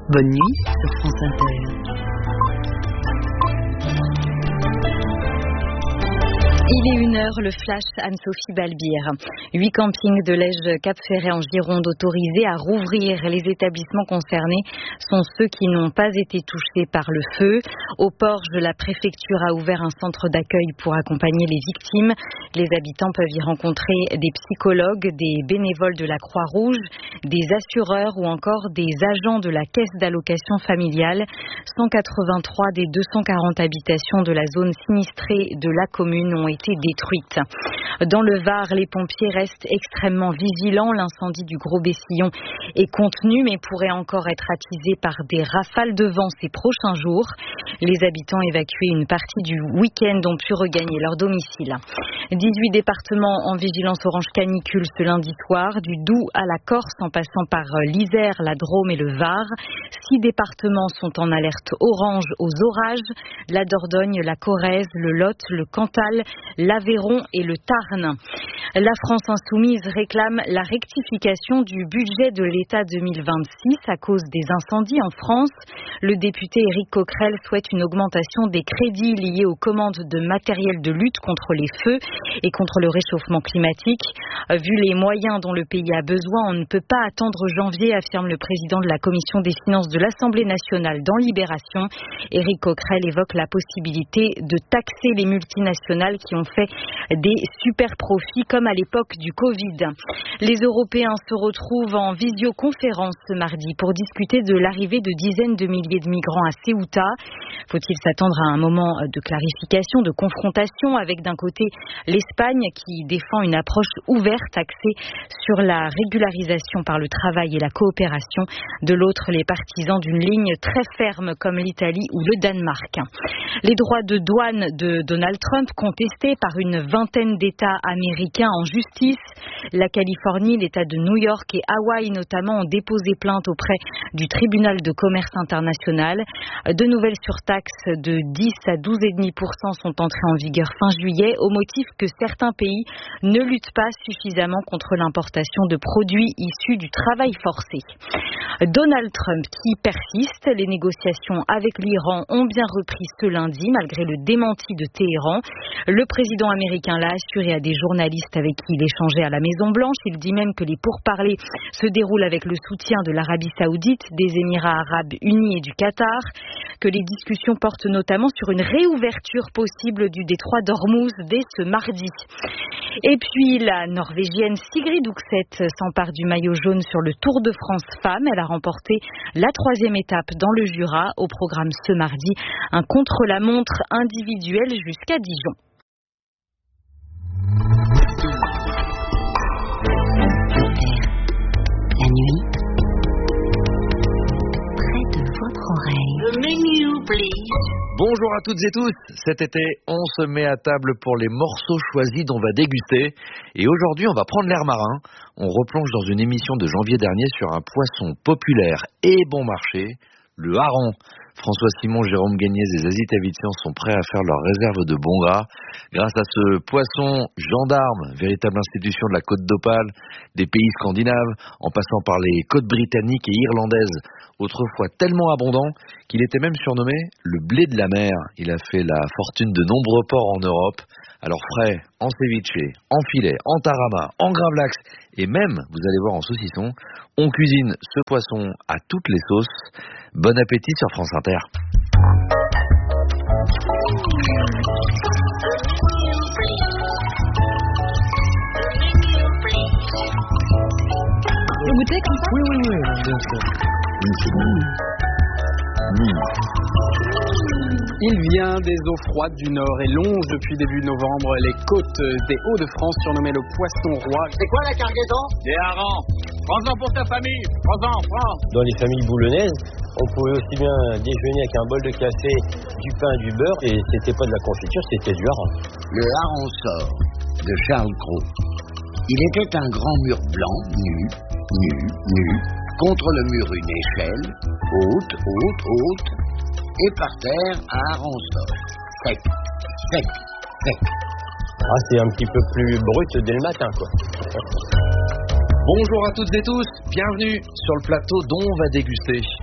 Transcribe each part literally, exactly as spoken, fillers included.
Bonne nuit sur France Inter. Il est une heure, le flash Anne-Sophie Balbir. Huit campings de Lège Cap-Ferret en Gironde autorisés à rouvrir. Les établissements concernés sont ceux qui n'ont pas été touchés par le feu. Au Porge, la préfecture a ouvert un centre d'accueil pour accompagner les victimes. Les habitants peuvent y rencontrer des psychologues, des bénévoles de la Croix-Rouge, des assureurs ou encore des agents de la caisse d'allocation familiale. cent quatre-vingt-trois des deux cent quarante habitations de la zone sinistrée de la commune ont été détruites. Dans le Var, les pompiers restent extrêmement vigilants. L'incendie du Gros Bessillon est contenu mais pourrait encore être attisé par des rafales de vent ces prochains jours. Les habitants évacués une partie du week-end ont pu regagner leur domicile. dix-huit départements en vigilance orange canicule ce lundi soir, du Doubs à la Corse en passant par l'Isère, la Drôme et le Var. Six départements sont en alerte orange aux orages, la Dordogne, la Corrèze, le Lot, le Cantal, l'Aveyron et le Tarn. La France insoumise réclame la rectification du budget de l'État deux mille vingt-six à cause des incendies en France. Le député Éric Coquerel souhaite une augmentation des crédits liés aux commandes de matériel de lutte contre les feux et contre le réchauffement climatique. Vu les moyens dont le pays a besoin, on ne peut pas attendre janvier, affirme le président de la Commission des finances de l'Assemblée nationale dans Libération. Éric Coquerel évoque la possibilité de taxer les multinationales qui ont fait des super profits comme à l'époque du Covid. Les Européens se retrouvent en visioconférence ce mardi pour discuter de l'arrivée de dizaines de milliers de migrants à Ceuta. Faut-il s'attendre à un moment de clarification, de confrontation avec d'un côté l'Espagne qui défend une approche ouverte axée sur la régularisation par le travail et la coopération, de l'autre les partisans d'une ligne très ferme comme l'Italie ou le Danemark. Les droits de douane de Donald Trump contestés par une vingtaine d'États américains en justice. La Californie, l'État de New York et Hawaï notamment ont déposé plainte auprès du tribunal de commerce international. De nouvelles surtaxes de dix à douze virgule cinq pour cent sont entrées en vigueur fin juillet au motif que certains pays ne luttent pas suffisamment contre l'importation de produits issus du travail forcé. Donald Trump qui persiste, les négociations avec l'Iran ont bien repris ce lundi malgré le démenti de Téhéran. Le président américain l'a assuré à des journalistes avec qui il échangeait à la Maison-Blanche. Il dit même que les pourparlers se déroulent avec le soutien de l'Arabie Saoudite, des Émirats Arabes Unis et du Qatar, que les discussions portent notamment sur une réouverture possible du détroit d'Ormuz dès ce mardi. Et puis la Norvégienne Sigrid Undset s'empare du maillot jaune sur le Tour de France Femmes. Elle a remporté la troisième étape dans le Jura. Au programme ce mardi, un contre-la-montre individuel jusqu'à Dijon. La nuit, près de votre oreille. The menu, please. Bonjour à toutes et tous. Cet été, on se met à table pour les morceaux choisis dont on va déguster. Et aujourd'hui, on va prendre l'air marin. On replonge dans une émission de janvier dernier sur un poisson populaire et bon marché, le hareng. François Simon, Jérôme Gagné et Zazie Tavitian sont prêts à faire leur réserve de bon gras. Grâce à ce poisson gendarme, véritable institution de la côte d'Opale, des pays scandinaves, en passant par les côtes britanniques et irlandaises, autrefois tellement abondant qu'il était même surnommé le blé de la mer. Il a fait la fortune de nombreux ports en Europe. Alors frais, en ceviche, en filet, en tarama, en gravlax et même, vous allez voir, en saucisson, on cuisine ce poisson à toutes les sauces. Bon appétit sur France Inter. Vous goûtez comme ça ? Oui, oui, oui, bien sûr. Oui, c'est bon. Mmh. Il vient des eaux froides du Nord et longe depuis début novembre les côtes des Hauts-de-France, surnommé le poisson roi. C'est quoi la cargaison? Des harengs. Prends-en pour ta famille. Prends-en, prends. Dans les familles boulonnaises, on pouvait aussi bien déjeuner avec un bol de café, du pain, du beurre, et c'était pas de la confiture, c'était du hareng. Le hareng sort de Charles Cros. Il était un grand mur blanc, nu, nu, nu. Contre le mur, une échelle, haute, haute, haute. Et par terre, un hareng sort. Sec, sec, sec. Ah, c'est un petit peu plus brut dès le matin, quoi. Bonjour à toutes et tous, bienvenue sur le plateau dont on va déguster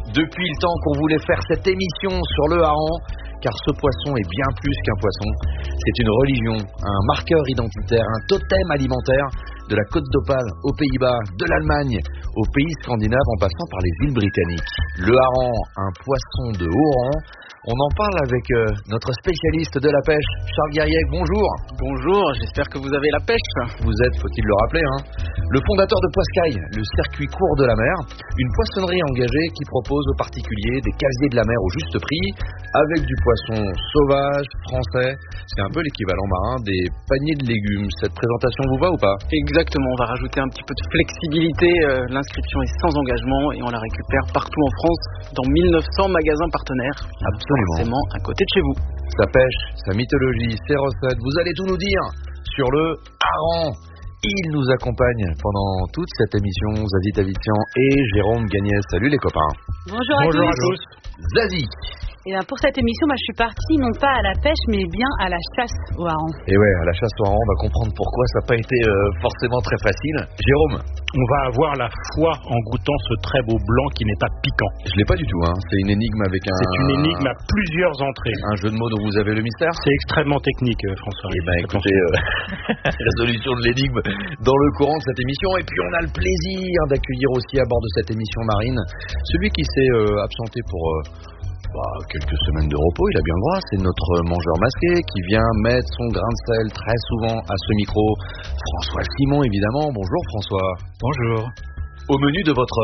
depuis le temps qu'on voulait faire cette émission sur le hareng, car ce poisson est bien plus qu'un poisson. C'est une religion, un marqueur identitaire, un totem alimentaire, de la Côte d'Opale aux Pays-Bas, de l'Allemagne aux pays scandinaves en passant par les îles britanniques. Le hareng, un poisson de haut rang. On en parle avec euh, notre spécialiste de la pêche, Charles Guériec. Bonjour. Bonjour, j'espère que vous avez la pêche. Vous êtes, faut-il le rappeler, hein, le fondateur de Poiscaille, le circuit court de la mer, une poissonnerie engagée qui propose aux particuliers des casiers de la mer au juste prix, avec du poisson sauvage, français. C'est un peu l'équivalent marin des paniers de légumes. Cette présentation vous va ou pas? Exactement, on va rajouter un petit peu de flexibilité. Euh, l'inscription est sans engagement et on la récupère partout en France, dans mille neuf cents magasins partenaires. Absolument. Forcément à côté de chez vous. Sa pêche, sa mythologie, ses recettes, vous allez tout nous dire sur le hareng. Il nous accompagne pendant toute cette émission, Zazie Tavitian et Jérôme Gagnès. Salut les copains. Bonjour à Bonjour tous. à tous. Zazie. Et bien pour cette émission, bah, je suis partie non pas à la pêche, mais bien à la chasse au hareng. Et ouais, à la chasse au hareng, on va comprendre pourquoi ça n'a pas été euh, forcément très facile. Jérôme. On va avoir la foi en goûtant ce très beau blanc qui n'est pas piquant. Je l'ai pas du tout, hein. C'est une énigme avec un... C'est une énigme à plusieurs entrées. Un jeu de mots dont vous avez le mystère. C'est extrêmement technique, François. Eh ben écoutez, euh, résolution de l'énigme dans le courant de cette émission. Et puis on a le plaisir d'accueillir aussi à bord de cette émission marine celui qui s'est euh, absenté pour... Euh, Bah, quelques semaines de repos, il a bien le droit, c'est notre mangeur masqué qui vient mettre son grain de sel très souvent à ce micro. François Simon, évidemment. Bonjour François. Bonjour. Au menu de votre...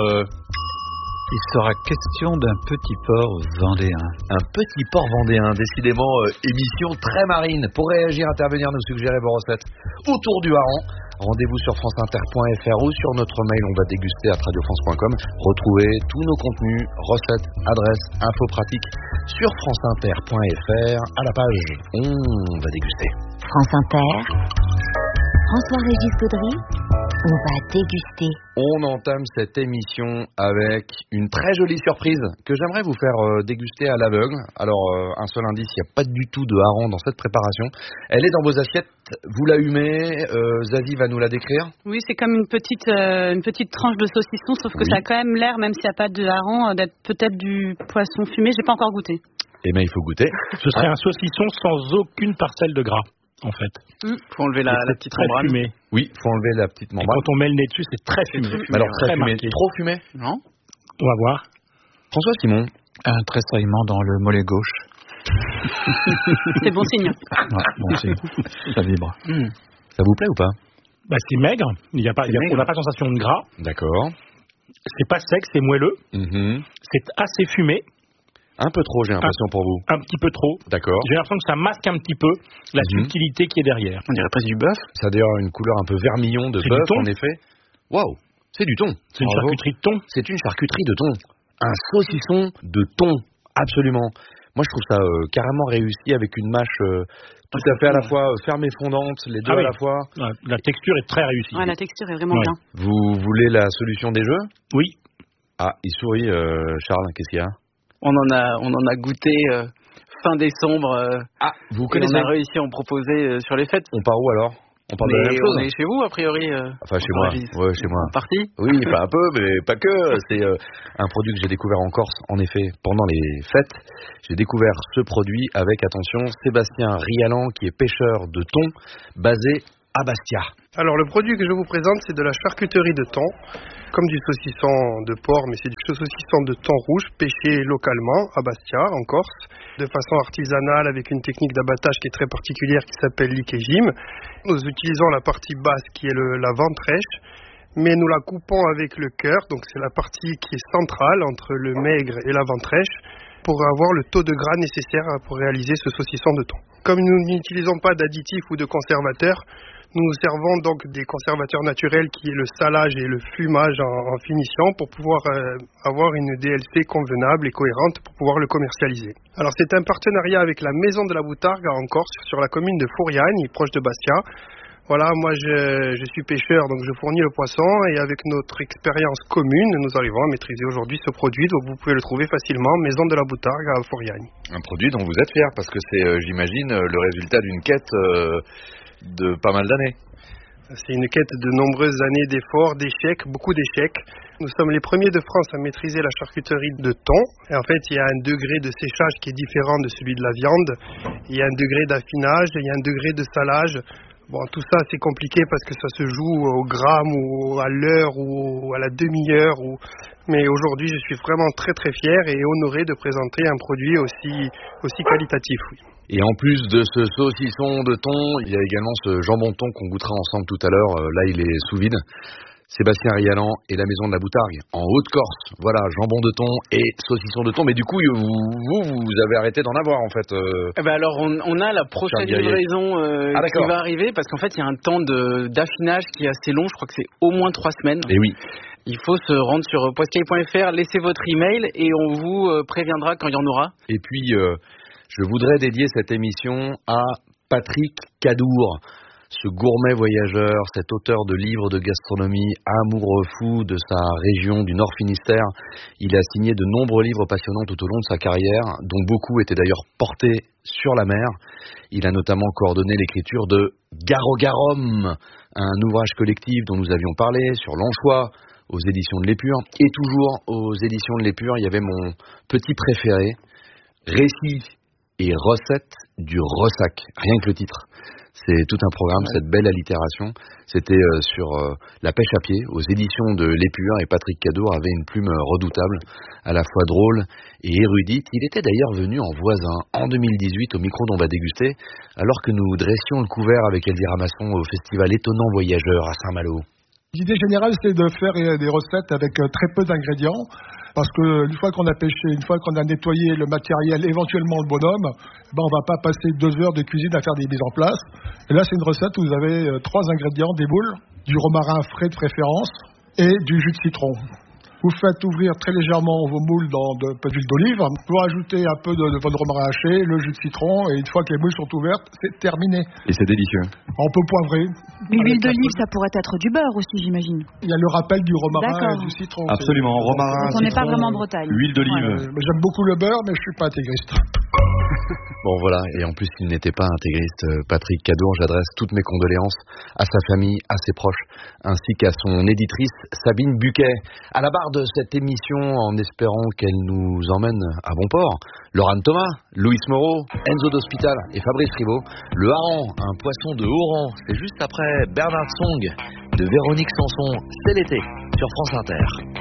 Il sera question d'un petit port vendéen. Un petit port vendéen, décidément euh, émission très marine. Pour réagir, intervenir, nous suggérer vos recettes autour du hareng. Rendez-vous sur franceinter point f r ou sur notre mail, on va déguster à radio france point com. Retrouvez tous nos contenus, recettes, adresses, infos pratiques sur franceinter point f r à la page On va déguster. France Inter, François-Régis Gaudry, on va déguster. On entame cette émission avec une très jolie surprise que j'aimerais vous faire euh, déguster à l'aveugle. Alors, euh, un seul indice, il n'y a pas du tout de hareng dans cette préparation. Elle est dans vos assiettes, vous la humez, euh, Zazie va nous la décrire. Oui, c'est comme une petite, euh, une petite tranche de saucisson, sauf que oui. Ça a quand même l'air, même s'il n'y a pas de hareng, d'être peut-être du poisson fumé. Je n'ai pas encore goûté. Eh bien, il faut goûter. Ce serait un saucisson sans aucune parcelle de gras. En fait, il mmh. faut enlever la, la petite très membrane. Fumé. Oui, il faut enlever la petite membrane. Et quand on met le nez dessus, c'est très fumé. Très fumé. Alors très, très fumé, marqué. Trop fumé? Non. On va voir. François Simon. Un tressaillement dans le mollet gauche. C'est bon signe. Ouais, bon signe. Ça vibre. Mmh. Ça vous plaît ou pas? Bah, c'est maigre. Il y a pas, il y a, on n'a pas de sensation de gras. D'accord. C'est pas sec, c'est moelleux. Mmh. C'est assez fumé. Un peu trop, j'ai l'impression, un, pour vous. Un petit peu trop. D'accord. J'ai l'impression que ça masque un petit peu la mmh. subtilité qui est derrière. On dirait presque du bœuf. Ça a d'ailleurs une couleur un peu vermillon de bœuf, en effet. Waouh, c'est du thon. C'est une Bravo. charcuterie de thon. C'est une charcuterie de thon. Un saucisson de thon, absolument. Moi, je trouve ça euh, carrément réussi avec une mâche euh, tout à fait à la fois ferme et fondante, les deux ah à oui. la fois. La, la texture est très réussie. Ouais, la texture est vraiment ouais. bien. Vous voulez la solution des jeux? Oui. Ah, il sourit, euh, Charles, qu'est-ce qu'il y a? On en a, on en a goûté euh, fin décembre. Euh, ah, vous et connaissez? On a réussi à en proposer euh, sur les fêtes. On part où alors? On parle mais de la même chose. On est chez vous, a priori. Euh, enfin, chez moi. Ouais, chez moi. Parti. Oui, pas un peu, mais pas que. C'est euh, un produit que j'ai découvert en Corse, en effet, pendant les fêtes. J'ai découvert ce produit avec, attention, Sébastien Rialan, qui est pêcheur de thon, basé à Bastia. Alors, le produit que je vous présente, c'est de la charcuterie de thon, comme du saucisson de porc, mais c'est du saucisson de thon rouge pêché localement à Bastia, en Corse, de façon artisanale avec une technique d'abattage qui est très particulière qui s'appelle l'ikejim. Nous utilisons la partie basse qui est le, la ventrèche, mais nous la coupons avec le cœur, donc c'est la partie qui est centrale entre le maigre et la ventrèche, pour avoir le taux de gras nécessaire pour réaliser ce saucisson de thon. Comme nous n'utilisons pas d'additifs ou de conservateurs, nous nous servons donc des conservateurs naturels qui est le salage et le fumage en, en finition pour pouvoir euh, avoir une D L C convenable et cohérente pour pouvoir le commercialiser. Alors c'est un partenariat avec la Maison de la Boutargue en Corse sur la commune de Fouriagne, proche de Bastia. Voilà, moi je, je suis pêcheur, donc je fournis le poisson et avec notre expérience commune, nous arrivons à maîtriser aujourd'hui ce produit. Donc vous pouvez le trouver facilement, Maison de la Boutargue à Fouriagne. Un produit dont vous êtes fier parce que c'est, euh, j'imagine, le résultat d'une quête euh, de pas mal d'années. C'est une quête de nombreuses années d'efforts, d'échecs, beaucoup d'échecs. Nous sommes les premiers de France à maîtriser la charcuterie de thon. Et en fait, il y a un degré de séchage qui est différent de celui de la viande. Il y a un degré d'affinage, il y a un degré de salage. Bon, tout ça, c'est compliqué parce que ça se joue au gramme ou à l'heure ou à la demi-heure. Ou... Mais aujourd'hui, je suis vraiment très très fier et honoré de présenter un produit aussi, aussi qualitatif. Oui. Et en plus de ce saucisson de thon, il y a également ce jambon de thon qu'on goûtera ensemble tout à l'heure. Là, il est sous vide. Sébastien Rialan et la Maison de la Boutargue en Haute-Corse. Voilà, jambon de thon et saucisson de thon. Mais du coup, vous, vous, vous avez arrêté d'en avoir en fait. Euh... Eh ben alors, on, on a la prochaine livraison euh, ah, qui va arriver parce qu'en fait, il y a un temps de, d'affinage qui est assez long. Je crois que c'est au moins trois semaines. Et oui. Il faut se rendre sur poiscaille point f r, laisser votre email et on vous euh, préviendra quand il y en aura. Et puis, euh, je voudrais dédier cette émission à Patrick Cadour. Ce gourmet voyageur, cet auteur de livres de gastronomie, amoureux fou de sa région du Nord Finistère, il a signé de nombreux livres passionnants tout au long de sa carrière, dont beaucoup étaient d'ailleurs portés sur la mer. Il a notamment coordonné l'écriture de Garogarum, un ouvrage collectif dont nous avions parlé sur l'anchois aux éditions de l'Épure. Et toujours aux éditions de l'Épure, il y avait mon petit préféré, Récits et recettes du ressac, rien que le titre. C'est tout un programme, ouais. Cette belle allitération. C'était euh, sur euh, la pêche à pied, aux éditions de l'Épure, et Patrick Cadour avait une plume redoutable, à la fois drôle et érudite. Il était d'ailleurs venu en voisin en deux mille dix-huit au micro d'On va déguster, alors que nous dressions le couvert avec Elvira Masson au festival Étonnant Voyageur à Saint-Malo. L'idée générale, c'est de faire des recettes avec très peu d'ingrédients. Parce qu'une fois qu'on a pêché, une fois qu'on a nettoyé le matériel, éventuellement le bonhomme, ben on ne va pas passer deux heures de cuisine à faire des mises en place. Et là, c'est une recette où vous avez trois ingrédients, des moules, du romarin frais de préférence et du jus de citron. Vous faites ouvrir très légèrement vos moules dans de peu d'huile d'olive. Vous rajoutez un peu de, de votre romarin haché, le jus de citron, et une fois que les moules sont ouvertes, c'est terminé. Et c'est délicieux. On peut poivrer. Mais l'huile d'olive, ça pourrait être du beurre aussi, j'imagine. Il y a le rappel du romarin D'accord. et du citron. Absolument, c'est... romarin, Donc on n'est pas vraiment en Bretagne. Huile d'olive. Ouais, j'aime beaucoup le beurre, mais je suis pas intégriste. Bon voilà, et en plus il n'était pas intégriste, Patrick Cadour. J'adresse toutes mes condoléances à sa famille, à ses proches, ainsi qu'à son éditrice Sabine Buquet. À la barre de cette émission, en espérant qu'elle nous emmène à bon port, Laurent Thomas, Louis Moreau, Enzo d'Hospital et Fabrice Fribault. Le hareng, un poisson de haut rang, c'est juste après Bernard Song de Véronique Sanson. C'est l'été sur France Inter.